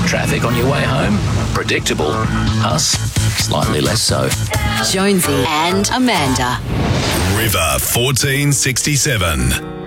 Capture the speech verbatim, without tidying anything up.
Traffic on your way home? Predictable. Us, slightly less so. Jonesy and Amanda. River fourteen sixty-seven.